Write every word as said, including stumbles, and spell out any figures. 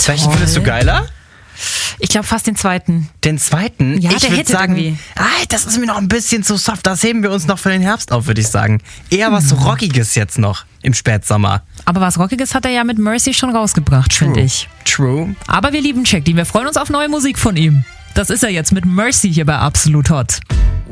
Welchen findest du geiler? Ich glaube fast den zweiten. Den zweiten? Ja, ich der würde hittet sagen, irgendwie. ah, das ist mir noch ein bisschen zu soft. Das heben wir uns noch für den Herbst auf, würde ich sagen. Eher was Mhm. Rockiges jetzt noch im Spätsommer. Aber was Rockiges hat er ja mit Mercy schon rausgebracht, finde ich. True. Aber wir lieben Check, wir freuen uns auf neue Musik von ihm. Das ist er jetzt mit Mercy hier bei Absolut Hot.